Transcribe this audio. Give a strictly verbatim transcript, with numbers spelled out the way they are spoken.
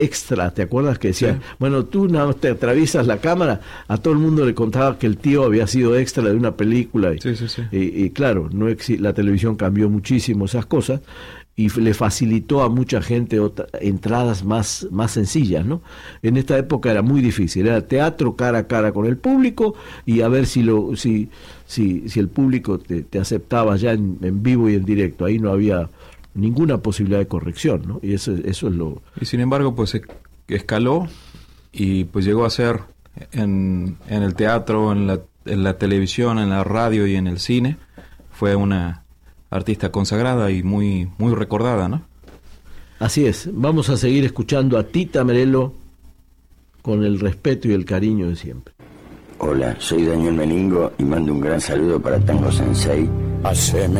extra, ¿te acuerdas que decía, Sí. bueno, tú nada más te atraviesas la cámara? A todo el mundo le contaba que el tío había sido extra de una película. Y, Sí, sí, sí. y, y claro, no exi- la televisión cambió muchísimo esas cosas y f- le facilitó a mucha gente otra- entradas más, más sencillas, ¿no? En esta época era muy difícil, era teatro cara a cara con el público y a ver si lo si si, si el público te, te aceptaba ya en, en vivo y en directo. Ahí no había ninguna posibilidad de corrección, ¿no? Y eso, eso es lo... Y sin embargo, pues e- escaló y pues llegó a ser en, en el teatro, en la, en la televisión, en la radio y en el cine. Fue una artista consagrada y muy, muy recordada, ¿no? Así es, vamos a seguir escuchando a Tita Merello con el respeto y el cariño de siempre. Hola, soy Daniel Meningo y mando un gran saludo para Tango Sensei. Haceme